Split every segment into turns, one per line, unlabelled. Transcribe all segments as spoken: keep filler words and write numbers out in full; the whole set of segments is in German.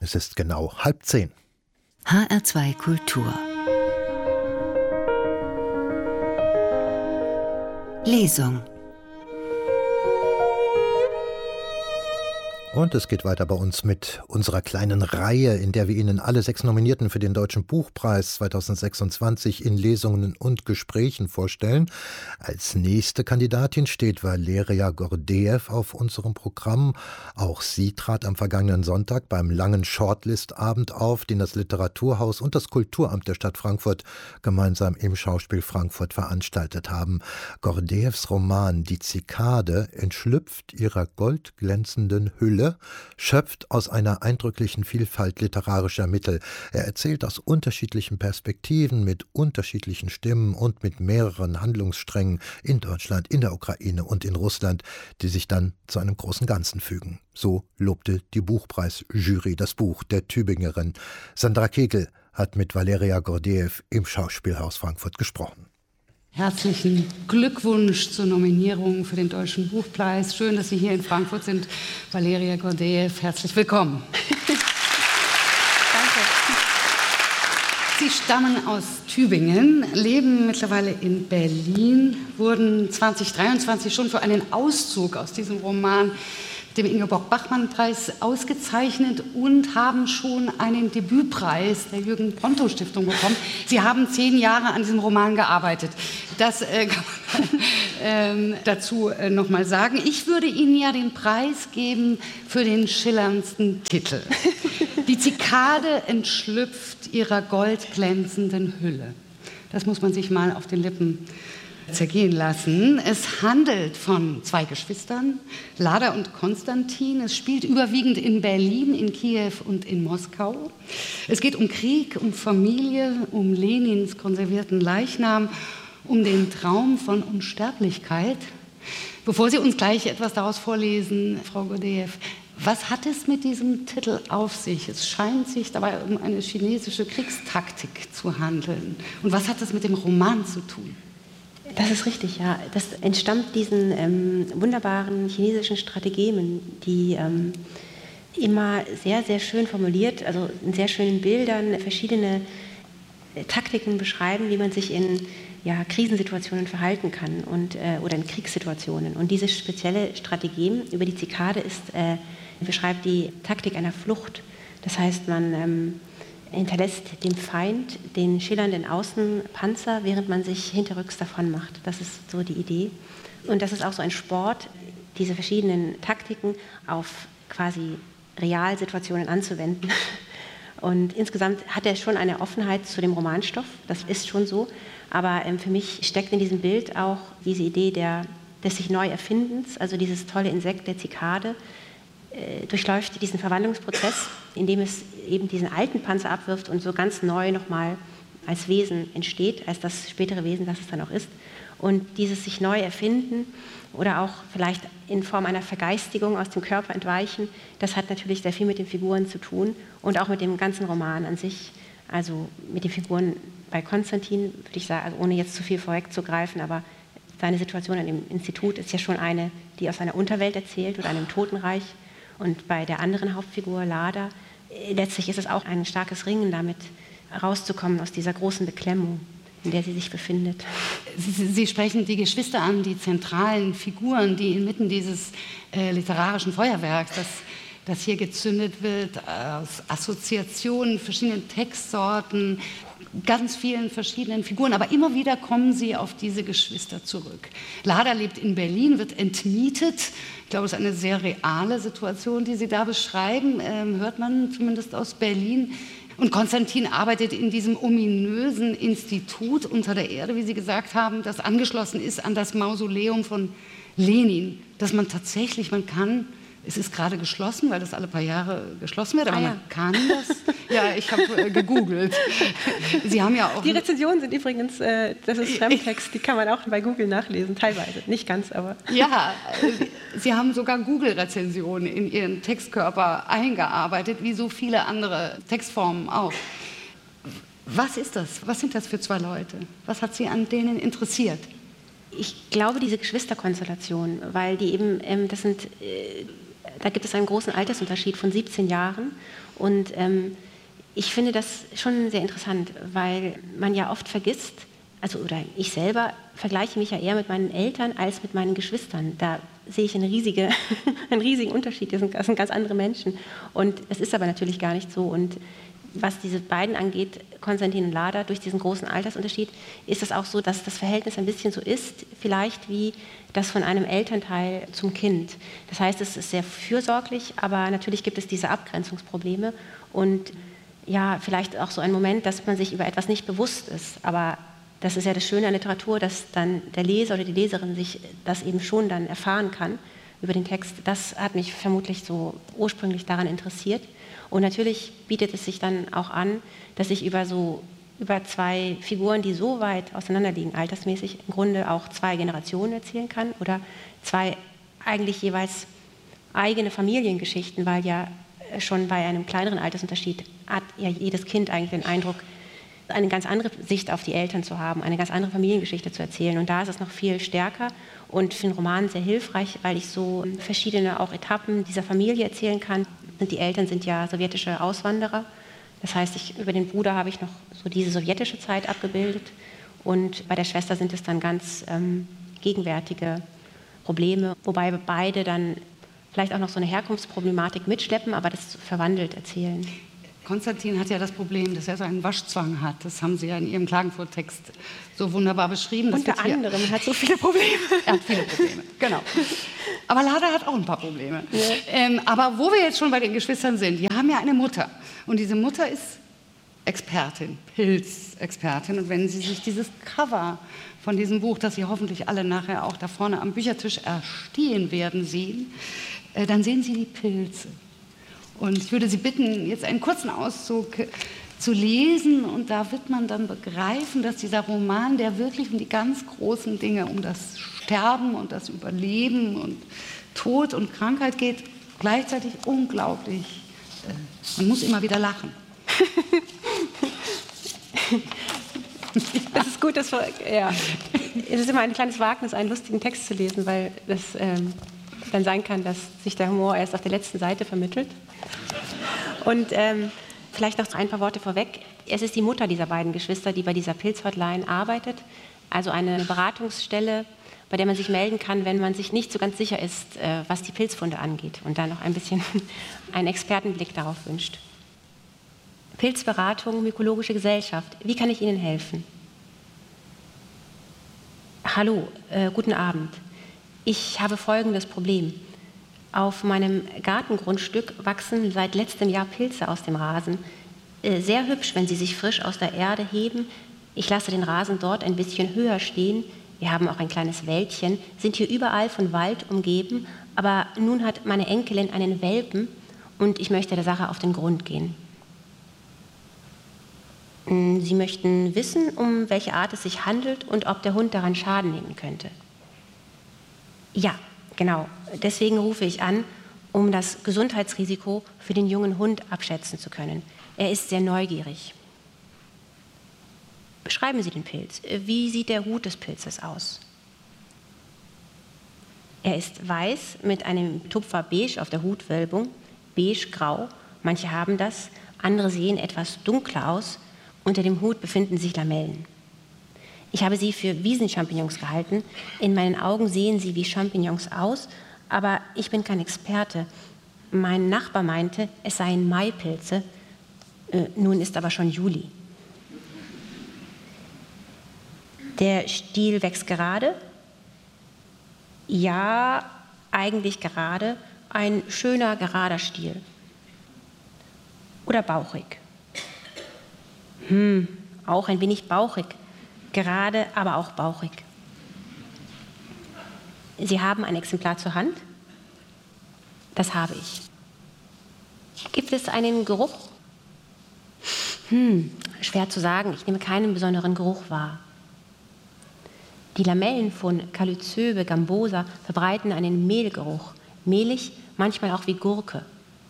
Es ist genau halb zehn.
H R zwei Kultur. Lesung.
Und es geht weiter bei uns mit unserer kleinen Reihe, in der wir Ihnen alle sechs Nominierten für den Deutschen Buchpreis zweitausendsechsundzwanzig in Lesungen und Gesprächen vorstellen. Als nächste Kandidatin steht Valeria Gordeev auf unserem Programm. Auch sie trat am vergangenen Sonntag beim langen Shortlist-Abend auf, den das Literaturhaus und das Kulturamt der Stadt Frankfurt gemeinsam im Schauspiel Frankfurt veranstaltet haben. Gordeevs Roman Die Zikade entschlüpft ihrer goldglänzenden Hülle, schöpft aus einer eindrücklichen Vielfalt literarischer Mittel. Er erzählt aus unterschiedlichen Perspektiven, mit unterschiedlichen Stimmen und mit mehreren Handlungssträngen in Deutschland, in der Ukraine und in Russland, die sich dann zu einem großen Ganzen fügen. So lobte die Buchpreisjury das Buch der Tübingerin. Sandra Kegel hat mit Valeria Gordeev im Schauspielhaus Frankfurt gesprochen.
Herzlichen Glückwunsch zur Nominierung für den Deutschen Buchpreis. Schön, dass Sie hier in Frankfurt sind. Valeria Gordeev, herzlich willkommen.
Danke.
Sie stammen aus Tübingen, leben mittlerweile in Berlin, wurden zweitausenddreiundzwanzig schon für einen Auszug aus diesem Roman dem Ingeborg-Bachmann-Preis ausgezeichnet und haben schon einen Debütpreis der Jürgen-Ponto-Stiftung bekommen. Sie haben zehn Jahre an diesem Roman gearbeitet. Das äh, kann man äh, dazu äh, noch mal sagen. Ich würde Ihnen ja den Preis geben für den schillerndsten Titel. Die Zikade entschlüpft ihrer goldglänzenden Hülle. Das muss man sich mal auf den Lippen zergehen lassen. Es handelt von zwei Geschwistern, Lada und Konstantin. Es spielt überwiegend in Berlin, in Kiew und in Moskau. Es geht um Krieg, um Familie, um Lenins konservierten Leichnam, um den Traum von Unsterblichkeit. Bevor Sie uns gleich etwas daraus vorlesen, Frau Gordeev, was hat es mit diesem Titel auf sich? Es scheint sich dabei um eine chinesische Kriegstaktik zu handeln. Und was hat es mit dem Roman zu tun?
Das ist richtig, ja. Das entstammt diesen ähm, wunderbaren chinesischen Strategemen, die ähm, immer sehr, sehr schön formuliert, also in sehr schönen Bildern verschiedene äh, Taktiken beschreiben, wie man sich in ja, Krisensituationen verhalten kann und, äh, oder in Kriegssituationen. Und dieses spezielle Strategem über die Zikade ist, äh, beschreibt die Taktik einer Flucht. Das heißt, man ähm, hinterlässt dem Feind den schillernden Außenpanzer, während man sich hinterrücks davon macht. Das ist so die Idee. Und das ist auch so ein Sport, diese verschiedenen Taktiken auf quasi Realsituationen anzuwenden. Und insgesamt hat er schon eine Offenheit zu dem Romanstoff, das ist schon so. Aber ähm, für mich steckt in diesem Bild auch diese Idee der, des sich neu Erfindens, also dieses tolle Insekt der Zikade, durchläuft diesen Verwandlungsprozess, indem es eben diesen alten Panzer abwirft und so ganz neu nochmal als Wesen entsteht, als das spätere Wesen, das es dann auch ist. Und dieses sich neu erfinden oder auch vielleicht in Form einer Vergeistigung aus dem Körper entweichen, das hat natürlich sehr viel mit den Figuren zu tun und auch mit dem ganzen Roman an sich. Also mit den Figuren bei Konstantin, würde ich sagen, also ohne jetzt zu viel vorwegzugreifen, aber seine Situation in dem Institut ist ja schon eine, die aus einer Unterwelt erzählt oder einem Totenreich. Und bei der anderen Hauptfigur, Lada, letztlich ist es auch ein starkes Ringen damit, rauszukommen aus dieser großen Beklemmung, in der sie sich befindet.
Sie, sie sprechen die Geschwister an, die zentralen Figuren, die inmitten dieses äh, literarischen Feuerwerks, das, das hier gezündet wird, aus Assoziationen, verschiedenen Textsorten, ganz vielen verschiedenen Figuren, aber immer wieder kommen sie auf diese Geschwister zurück. Lada lebt in Berlin, wird entmietet. Ich glaube, es ist eine sehr reale Situation, die Sie da beschreiben, ähm, hört man zumindest aus Berlin. Und Konstantin arbeitet in diesem ominösen Institut unter der Erde, wie Sie gesagt haben, das angeschlossen ist an das Mausoleum von Lenin, dass man tatsächlich, man kann, es ist gerade geschlossen, weil das alle paar Jahre geschlossen wird, aber ah, ja. man kann das. Ja, ich habe äh, gegoogelt. Sie haben ja auch...
Die Rezensionen sind übrigens, äh, das ist Fremdtext, die kann man auch bei Google nachlesen, teilweise, nicht ganz, aber...
Ja, äh, Sie haben sogar Google-Rezensionen in Ihren Textkörper eingearbeitet, wie so viele andere Textformen auch. Was ist das? Was sind das für zwei Leute? Was hat Sie an denen interessiert?
Ich glaube, diese Geschwisterkonstellation, weil die eben, ähm, das sind... Äh, Da gibt es einen großen Altersunterschied von siebzehn Jahren. Und ähm, ich finde das schon sehr interessant, weil man ja oft vergisst, also oder ich selber vergleiche mich ja eher mit meinen Eltern als mit meinen Geschwistern. Da sehe ich eine riesige, einen riesigen Unterschied. Das sind, das sind ganz andere Menschen. Und es ist aber natürlich gar nicht so. Und was diese beiden angeht, Konstantin und Lada, durch diesen großen Altersunterschied, ist es auch so, dass das Verhältnis ein bisschen so ist, vielleicht wie das von einem Elternteil zum Kind. Das heißt, es ist sehr fürsorglich, aber natürlich gibt es diese Abgrenzungsprobleme und ja, vielleicht auch so ein Moment, dass man sich über etwas nicht bewusst ist. Aber das ist ja das Schöne an Literatur, dass dann der Leser oder die Leserin sich das eben schon dann erfahren kann über den Text. Das hat mich vermutlich so ursprünglich daran interessiert. Und natürlich bietet es sich dann auch an, dass ich über so über zwei Figuren, die so weit auseinanderliegen, altersmäßig, im Grunde auch zwei Generationen erzählen kann oder zwei eigentlich jeweils eigene Familiengeschichten, weil ja schon bei einem kleineren Altersunterschied hat ja jedes Kind eigentlich den Eindruck, eine ganz andere Sicht auf die Eltern zu haben, eine ganz andere Familiengeschichte zu erzählen. Und da ist es noch viel stärker und für den Roman sehr hilfreich, weil ich so verschiedene auch Etappen dieser Familie erzählen kann. Die Eltern sind ja sowjetische Auswanderer. Das heißt, ich, über den Bruder habe ich noch so diese sowjetische Zeit abgebildet. Und bei der Schwester sind es dann ganz ähm, gegenwärtige Probleme, wobei beide dann vielleicht auch noch so eine Herkunftsproblematik mitschleppen, aber das verwandelt erzählen.
Konstantin hat ja das Problem, dass er so einen Waschzwang hat. Das haben Sie ja in Ihrem Klagenfurt-Text so wunderbar beschrieben. Das
Unter anderem, er hat so viele Probleme.
Er hat viele Probleme, genau. Aber Lada hat auch ein paar Probleme. Ja. Ähm, aber wo wir jetzt schon bei den Geschwistern sind, die haben ja eine Mutter. Und diese Mutter ist Expertin, Pilzexpertin. Und wenn Sie sich dieses Cover von diesem Buch, das Sie hoffentlich alle nachher auch da vorne am Büchertisch erstehen werden, sehen, äh, dann sehen Sie die Pilze. Und ich würde Sie bitten, jetzt einen kurzen Auszug zu lesen. Und da wird man dann begreifen, dass dieser Roman, der wirklich um die ganz großen Dinge, um das Sterben und das Überleben und Tod und Krankheit geht, gleichzeitig unglaublich, äh, man muss immer wieder lachen.
Das ist gut, dass wir, ja, es ist immer ein kleines Wagnis, einen lustigen Text zu lesen, weil das ähm, dann sein kann, dass sich der Humor erst auf der letzten Seite vermittelt. Und ähm, vielleicht noch ein paar Worte vorweg. Es ist die Mutter dieser beiden Geschwister, die bei dieser Pilzhotline arbeitet, also eine Beratungsstelle, bei der man sich melden kann, wenn man sich nicht so ganz sicher ist, äh, was die Pilzfunde angeht und da noch ein bisschen einen Expertenblick darauf wünscht. Pilzberatung, Mykologische Gesellschaft. Wie kann ich Ihnen helfen? Hallo, äh, guten Abend. Ich habe folgendes Problem. Auf meinem Gartengrundstück wachsen seit letztem Jahr Pilze aus dem Rasen. Äh, sehr hübsch, wenn sie sich frisch aus der Erde heben. Ich lasse den Rasen dort ein bisschen höher stehen. Wir haben auch ein kleines Wäldchen, sind hier überall von Wald umgeben. Aber nun hat meine Enkelin einen Welpen und ich möchte der Sache auf den Grund gehen. Sie möchten wissen, um welche Art es sich handelt und ob der Hund daran Schaden nehmen könnte. Ja, genau. Deswegen rufe ich an, um das Gesundheitsrisiko für den jungen Hund abschätzen zu können. Er ist sehr neugierig. Beschreiben Sie den Pilz. Wie sieht der Hut des Pilzes aus? Er ist weiß mit einem Tupfer beige auf der Hutwölbung, beige-grau. Manche haben das, andere sehen etwas dunkler aus. Unter dem Hut befinden sich Lamellen. Ich habe sie für Wiesenchampignons gehalten. In meinen Augen sehen sie wie Champignons aus, aber ich bin kein Experte. Mein Nachbar meinte, es seien Maipilze. Äh, nun ist aber schon Juli. Der Stiel wächst gerade. Ja, eigentlich gerade. Ein schöner, gerader Stiel. Oder bauchig. Hm, auch ein wenig bauchig. Gerade, aber auch bauchig. Sie haben ein Exemplar zur Hand? Das habe ich. Gibt es einen Geruch? Hm, schwer zu sagen. Ich nehme keinen besonderen Geruch wahr. Die Lamellen von Calycöbe gambosa verbreiten einen Mehlgeruch. Mehlig, manchmal auch wie Gurke.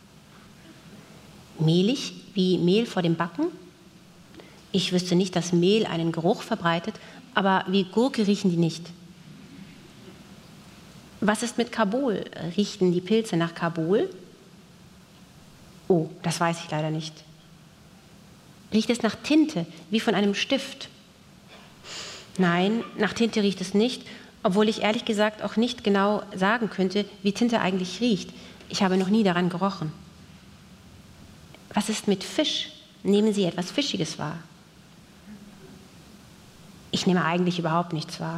Mehlig wie Mehl vor dem Backen? Ich wüsste nicht, dass Mehl einen Geruch verbreitet, aber wie Gurke riechen die nicht. Was ist mit Carbol? Riechen die Pilze nach Carbol? Oh, das weiß ich leider nicht. Riecht es nach Tinte, wie von einem Stift? Nein, nach Tinte riecht es nicht, obwohl ich ehrlich gesagt auch nicht genau sagen könnte, wie Tinte eigentlich riecht. Ich habe noch nie daran gerochen. Was ist mit Fisch? Nehmen Sie etwas Fischiges wahr? Ich nehme eigentlich überhaupt nichts wahr.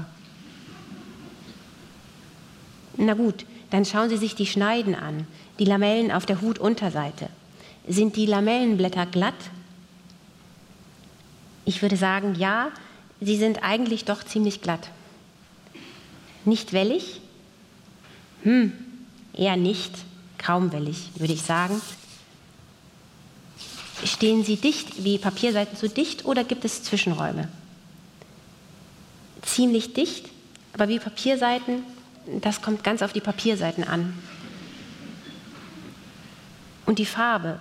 Na gut, dann schauen Sie sich die Schneiden an, die Lamellen auf der Hutunterseite. Sind die Lamellenblätter glatt? Ich würde sagen, ja, sie sind eigentlich doch ziemlich glatt. Nicht wellig? Hm, eher nicht. Kaum wellig, würde ich sagen. Stehen sie dicht, wie Papierseiten so dicht, oder gibt es Zwischenräume? Ziemlich dicht, aber wie Papierseiten, das kommt ganz auf die Papierseiten an. Und die Farbe?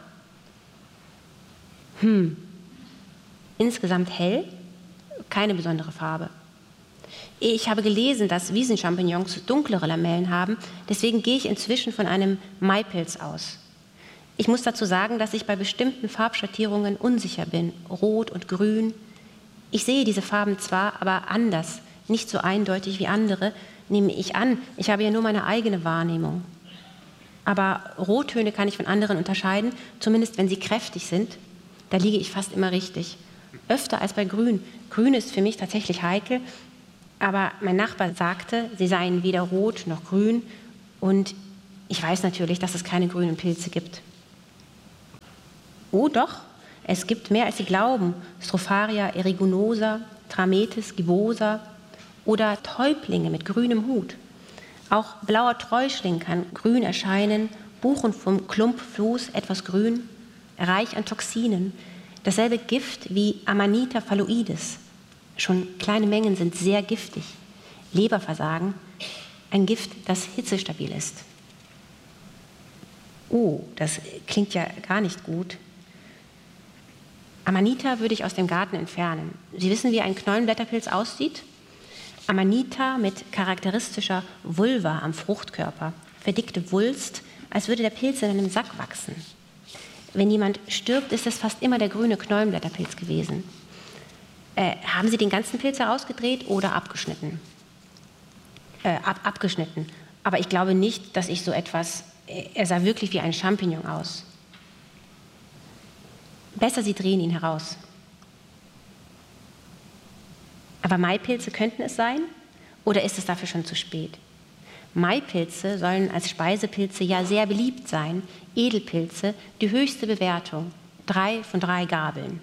Hm, insgesamt hell, keine besondere Farbe. Ich habe gelesen, dass Wiesenchampignons dunklere Lamellen haben, deswegen gehe ich inzwischen von einem Maipilz aus. Ich muss dazu sagen, dass ich bei bestimmten Farbschattierungen unsicher bin, rot und grün. Ich sehe diese Farben zwar, aber anders, nicht so eindeutig wie andere, nehme ich an. Ich habe ja nur meine eigene Wahrnehmung. Aber Rottöne kann ich von anderen unterscheiden, zumindest wenn sie kräftig sind. Da liege ich fast immer richtig. Öfter als bei Grün. Grün ist für mich tatsächlich heikel, aber mein Nachbar sagte, sie seien weder rot noch grün, und ich weiß natürlich, dass es keine grünen Pilze gibt. Oh doch, es gibt mehr, als Sie glauben. Stropharia erigonosa, Trametes gibosa oder Täublinge mit grünem Hut. Auch blauer Träuschling kann grün erscheinen, Buchen vom Klumpfluss etwas grün, reich an Toxinen. Dasselbe Gift wie Amanita phalloides. Schon kleine Mengen sind sehr giftig. Leberversagen, ein Gift, das hitzestabil ist. Oh, das klingt ja gar nicht gut. Amanita würde ich aus dem Garten entfernen. Sie wissen, wie ein Knollenblätterpilz aussieht? Amanita mit charakteristischer Vulva am Fruchtkörper, verdickte Wulst, als würde der Pilz in einem Sack wachsen. Wenn jemand stirbt, ist es fast immer der grüne Knollenblätterpilz gewesen. Äh, haben Sie den ganzen Pilz herausgedreht oder abgeschnitten? Äh, ab, abgeschnitten. Aber ich glaube nicht, dass ich so etwas... Er sah wirklich wie ein Champignon aus. Besser, Sie drehen ihn heraus. Aber Maipilze könnten es sein? Oder ist es dafür schon zu spät? Maipilze sollen als Speisepilze ja sehr beliebt sein. Edelpilze, die höchste Bewertung. Drei von drei Gabeln.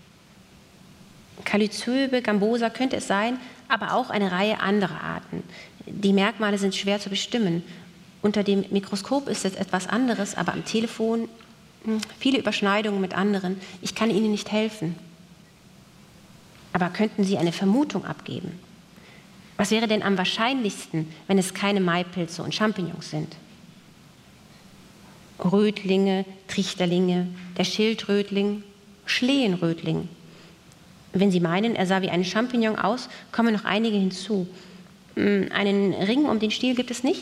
Calycöbe, Gambosa könnte es sein, aber auch eine Reihe anderer Arten. Die Merkmale sind schwer zu bestimmen. Unter dem Mikroskop ist es etwas anderes, aber am Telefon hm, viele Überschneidungen mit anderen. Ich kann Ihnen nicht helfen. Aber könnten Sie eine Vermutung abgeben? Was wäre denn am wahrscheinlichsten, wenn es keine Maipilze und Champignons sind? Rötlinge, Trichterlinge, der Schildrötling, Schlehenrötling. Wenn Sie meinen, er sah wie ein Champignon aus, kommen noch einige hinzu. Einen Ring um den Stiel gibt es nicht?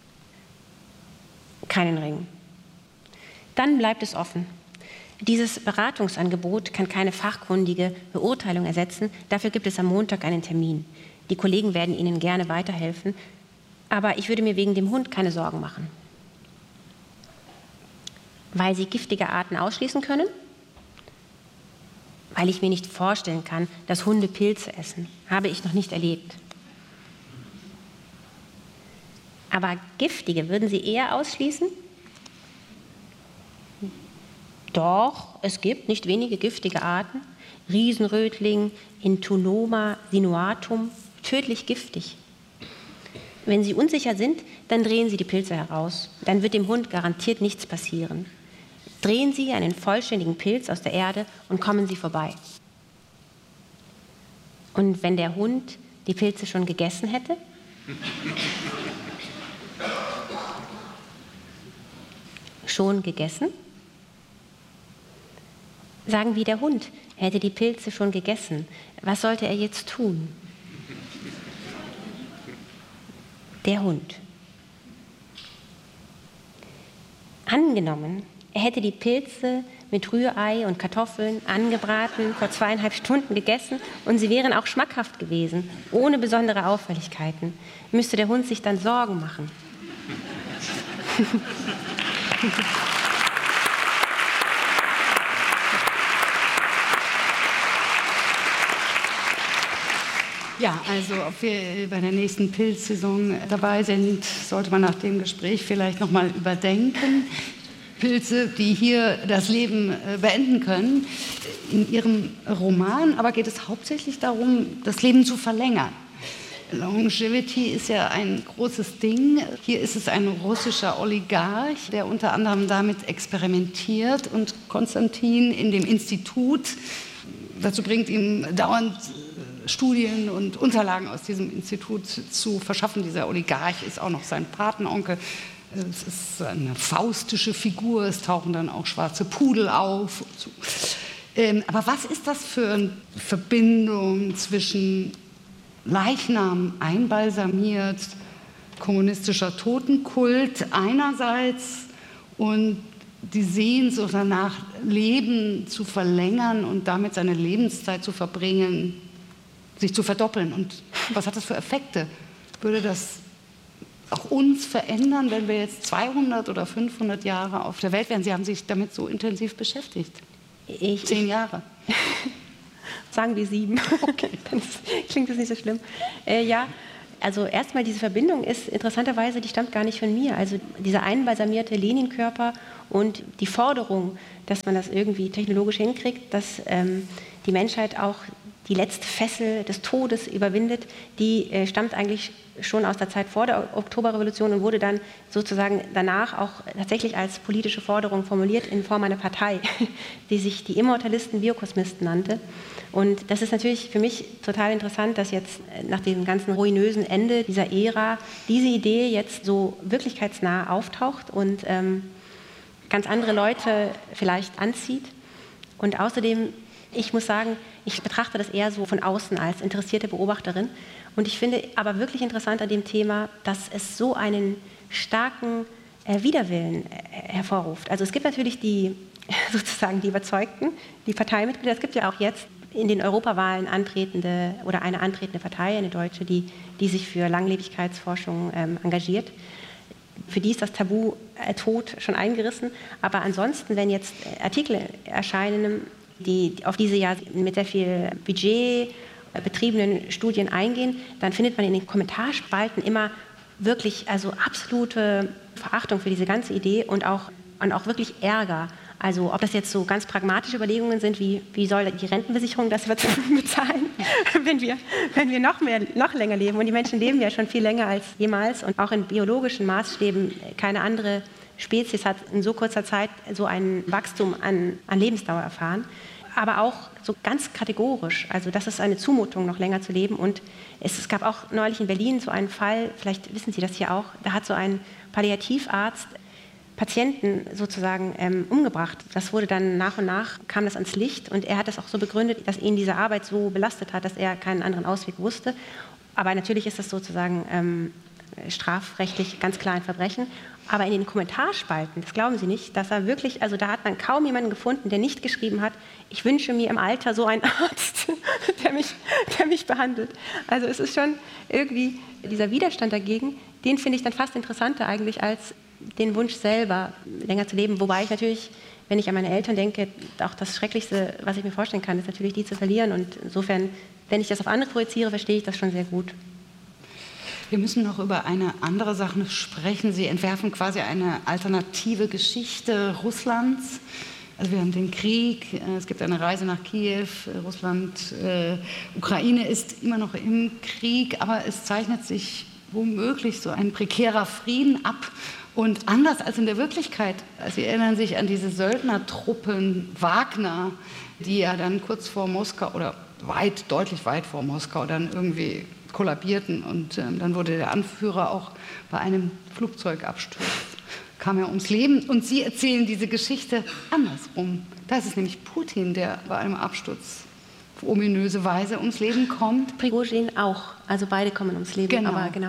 Keinen Ring. Dann bleibt es offen. Dieses Beratungsangebot kann keine fachkundige Beurteilung ersetzen. Dafür gibt es am Montag einen Termin. Die Kollegen werden Ihnen gerne weiterhelfen, aber ich würde mir wegen dem Hund keine Sorgen machen. Weil Sie giftige Arten ausschließen können? Weil ich mir nicht vorstellen kann, dass Hunde Pilze essen. Habe ich noch nicht erlebt. Aber giftige würden Sie eher ausschließen? Doch, es gibt nicht wenige giftige Arten. Riesenrötling, Entonoma sinuatum, tödlich giftig. Wenn Sie unsicher sind, dann drehen Sie die Pilze heraus. Dann wird dem Hund garantiert nichts passieren. Drehen Sie einen vollständigen Pilz aus der Erde und kommen Sie vorbei. Und wenn der Hund die Pilze schon gegessen hätte? Schon gegessen? Sagen wir, der Hund hätte die Pilze schon gegessen. Was sollte er jetzt tun? Der Hund. Angenommen, er hätte die Pilze mit Rührei und Kartoffeln angebraten, vor zweieinhalb Stunden gegessen und sie wären auch schmackhaft gewesen, ohne besondere Auffälligkeiten. Müsste der Hund sich dann Sorgen machen?
Ja, also ob wir bei der nächsten Pilzsaison dabei sind, sollte man nach dem Gespräch vielleicht noch mal überdenken. Pilze, die hier das Leben beenden können. In Ihrem Roman aber geht es hauptsächlich darum, das Leben zu verlängern. Longevity ist ja ein großes Ding. Hier ist es ein russischer Oligarch, der unter anderem damit experimentiert und Konstantin in dem Institut dazu bringt, ihm dauernd Studien und Unterlagen aus diesem Institut zu verschaffen. Dieser Oligarch ist auch noch sein Patenonkel. Es ist eine faustische Figur, es tauchen dann auch schwarze Pudel auf. Ähm, aber was ist das für eine Verbindung zwischen Leichnam einbalsamiert, kommunistischer Totenkult einerseits und die Sehnsucht danach, Leben zu verlängern und damit seine Lebenszeit zu verbringen, sich zu verdoppeln? Und was hat das für Effekte? Würde das auch uns verändern, wenn wir jetzt zweihundert oder fünfhundert Jahre auf der Welt wären? Sie haben sich damit so intensiv beschäftigt.
Ich,
Zehn Jahre.
Sagen wir sieben. Okay. Dann klingt das nicht so schlimm. Äh, ja, also erstmal diese Verbindung ist interessanterweise, die stammt gar nicht von mir. Also dieser einbalsamierte Lenin-Körper und die Forderung, dass man das irgendwie technologisch hinkriegt, dass ähm, die Menschheit auch die letzte Fessel des Todes überwindet, die äh, stammt eigentlich schon aus der Zeit vor der Oktoberrevolution und wurde dann sozusagen danach auch tatsächlich als politische Forderung formuliert in Form einer Partei, die sich die Immortalisten Biokosmisten nannte. Und das ist natürlich für mich total interessant, dass jetzt nach dem ganzen ruinösen Ende dieser Ära diese Idee jetzt so wirklichkeitsnah auftaucht und ähm, ganz andere Leute vielleicht anzieht. Und außerdem, ich muss sagen, ich betrachte das eher so von außen als interessierte Beobachterin. Und ich finde aber wirklich interessant an dem Thema, dass es so einen starken äh, Widerwillen äh, hervorruft. Also es gibt natürlich die sozusagen die Überzeugten, die Parteimitglieder. Es gibt ja auch jetzt in den Europawahlen antretende oder eine antretende Partei, eine deutsche, die, die sich für Langlebigkeitsforschung ähm, engagiert. Für die ist das Tabu äh, Tod schon eingerissen. Aber ansonsten, wenn jetzt Artikel erscheinen, die auf diese ja mit sehr viel Budget betriebenen Studien eingehen, dann findet man in den Kommentarspalten immer wirklich also absolute Verachtung für diese ganze Idee und auch, und auch wirklich Ärger. Also ob das jetzt so ganz pragmatische Überlegungen sind, wie, wie soll die Rentenversicherung das bezahlen, wenn wir, wenn wir noch, mehr, noch länger leben. Und die Menschen leben ja schon viel länger als jemals. Und auch in biologischen Maßstäben, keine andere Spezies hat in so kurzer Zeit so ein Wachstum an, an Lebensdauer erfahren. Aber auch so ganz kategorisch, also das ist eine Zumutung, noch länger zu leben. Und es, es gab auch neulich in Berlin so einen Fall, vielleicht wissen Sie das hier auch, da hat so ein Palliativarzt Patienten sozusagen ähm, umgebracht. Das wurde dann nach und nach, kam das ans Licht und er hat das auch so begründet, dass ihn diese Arbeit so belastet hat, dass er keinen anderen Ausweg wusste. Aber natürlich ist das sozusagen ähm, strafrechtlich ganz klar ein Verbrechen. Aber in den Kommentarspalten, das glauben Sie nicht, dass er wirklich, also da hat man kaum jemanden gefunden, der nicht geschrieben hat, ich wünsche mir im Alter so einen Arzt, der mich, der mich behandelt. Also es ist schon irgendwie dieser Widerstand dagegen, den finde ich dann fast interessanter eigentlich als den Wunsch selber, länger zu leben. Wobei ich natürlich, wenn ich an meine Eltern denke, auch das Schrecklichste, was ich mir vorstellen kann, ist natürlich, die zu verlieren. Und insofern, wenn ich das auf andere projiziere, verstehe ich das schon sehr gut.
Wir müssen noch über eine andere Sache sprechen. Sie entwerfen quasi eine alternative Geschichte Russlands. Also wir haben den Krieg, es gibt eine Reise nach Kiew, Russland, äh, Ukraine ist immer noch im Krieg, aber es zeichnet sich womöglich so ein prekärer Frieden ab. Und anders als in der Wirklichkeit, Sie erinnern sich an diese Söldnertruppen Wagner, die ja dann kurz vor Moskau oder weit, deutlich weit vor Moskau dann irgendwie kollabierten und ähm, dann wurde der Anführer auch bei einem Flugzeugabsturz, kam er ums Leben. Und Sie erzählen diese Geschichte andersrum. Da ist es nämlich Putin, der bei einem Absturz auf ominöse Weise ums Leben kommt.
Prigozhin auch, also beide kommen ums Leben.
Genau.
Aber genau.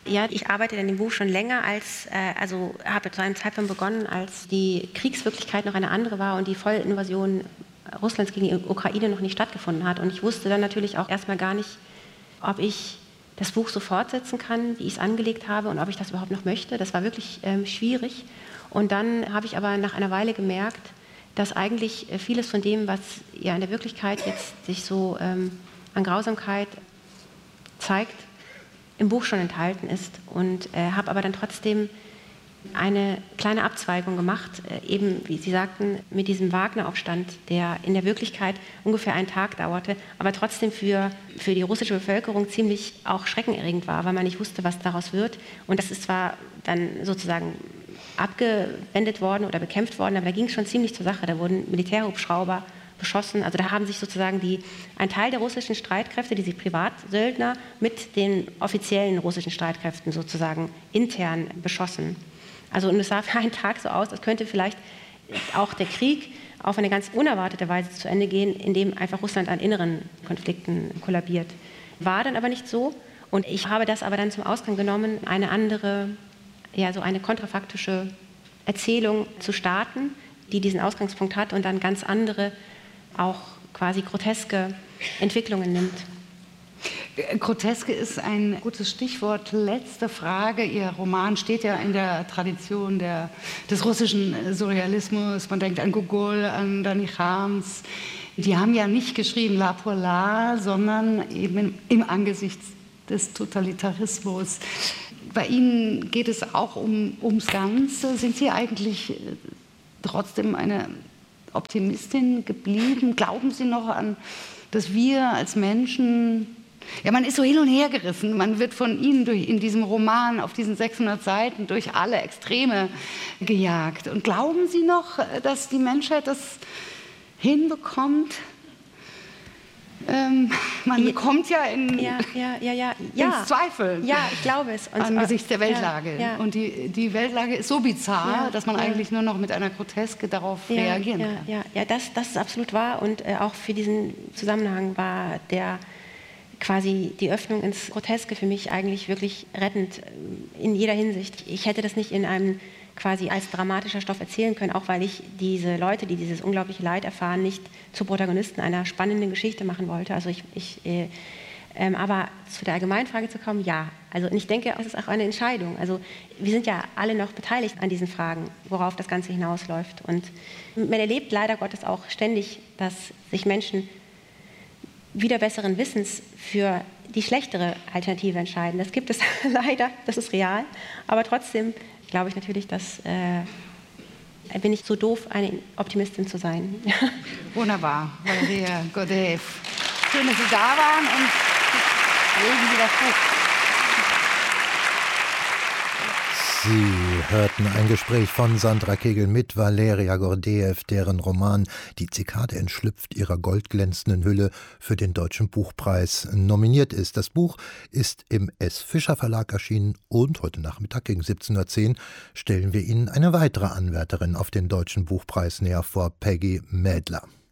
Ja, ich arbeite an dem Buch schon länger als, äh, also habe zu einem Zeitpunkt begonnen, als die Kriegswirklichkeit noch eine andere war und die Vollinvasion Russlands gegen die Ukraine noch nicht stattgefunden hat. Und ich wusste dann natürlich auch erstmal gar nicht, ob ich das Buch so fortsetzen kann, wie ich es angelegt habe und ob ich das überhaupt noch möchte. Das war wirklich ähm, schwierig. Und dann habe ich aber nach einer Weile gemerkt, dass eigentlich vieles von dem, was ja in der Wirklichkeit jetzt sich so ähm, an Grausamkeit zeigt, im Buch schon enthalten ist. Und äh, habe aber dann trotzdem eine kleine Abzweigung gemacht, äh, eben, wie Sie sagten, mit diesem Wagner-Aufstand, der in der Wirklichkeit ungefähr einen Tag dauerte, aber trotzdem für, für die russische Bevölkerung ziemlich auch schreckenerregend war, weil man nicht wusste, was daraus wird. Und das ist zwar dann sozusagen abgewendet worden oder bekämpft worden, aber da ging es schon ziemlich zur Sache. Da wurden Militärhubschrauber beschossen. Also da haben sich sozusagen die, ein Teil der russischen Streitkräfte, diese Privatsöldner, mit den offiziellen russischen Streitkräften sozusagen intern beschossen. Also und es sah für einen Tag so aus, als könnte vielleicht auch der Krieg auf eine ganz unerwartete Weise zu Ende gehen, indem einfach Russland an inneren Konflikten kollabiert. War dann aber nicht so. Und ich habe das aber dann zum Ausgang genommen, eine andere, ja so eine kontrafaktische Erzählung zu starten, die diesen Ausgangspunkt hat und dann ganz andere, auch quasi groteske Entwicklungen nimmt.
Groteske ist ein gutes Stichwort. Letzte Frage. Ihr Roman steht ja in der Tradition der, des russischen Surrealismus. Man denkt an Gogol, an Danny Khams. Die haben ja nicht geschrieben La pour la, sondern eben im Angesicht des Totalitarismus. Bei Ihnen geht es auch um, ums Ganze. Sind Sie eigentlich trotzdem eine Optimistin geblieben? Glauben Sie noch an, dass wir als Menschen, ja, man ist so hin und her gerissen, man wird von Ihnen durch, in diesem Roman auf diesen sechshundert Seiten durch alle Extreme gejagt. Und glauben Sie noch, dass die Menschheit das hinbekommt? Ähm, man ja, kommt ja in
ja, ja, ja, ja,
ins
ja.
Zweifeln.
Ja, ich glaube es. Und
angesichts der Weltlage.
Ja, ja.
Und die, die Weltlage ist so bizarr,
ja,
dass man
ja.
eigentlich nur noch mit einer Groteske darauf
ja,
reagieren
ja,
kann.
Ja, ja das, das ist absolut wahr. Und äh, auch für diesen Zusammenhang war der quasi die Öffnung ins Groteske für mich eigentlich wirklich rettend in jeder Hinsicht. Ich hätte das nicht in einem quasi als dramatischer Stoff erzählen können, auch weil ich diese Leute, die dieses unglaubliche Leid erfahren, nicht zu Protagonisten einer spannenden Geschichte machen wollte. Also ich, ich äh, ähm, aber zu der Allgemeinfrage zu kommen, ja. Also und ich denke, es ist auch eine Entscheidung. Also wir sind ja alle noch beteiligt an diesen Fragen, worauf das Ganze hinausläuft. Und man erlebt leider Gottes auch ständig, dass sich Menschen wieder besseren Wissens für die schlechtere Alternative entscheiden. Das gibt es leider, das ist real, aber trotzdem glaube ich natürlich, dass äh, bin ich so doof, eine Optimistin zu sein.
Wunderbar, Valeria Gordeev. Schön, dass Sie da waren und legen Sie das Buch.
Sie hörten ein Gespräch von Sandra Kegel mit Valeria Gordeev, deren Roman Die Zikade entschlüpft ihrer goldglänzenden Hülle für den Deutschen Buchpreis nominiert ist. Das Buch ist im S. Fischer Verlag erschienen und heute Nachmittag gegen siebzehn Uhr zehn stellen wir Ihnen eine weitere Anwärterin auf den Deutschen Buchpreis näher vor, Peggy Mädler.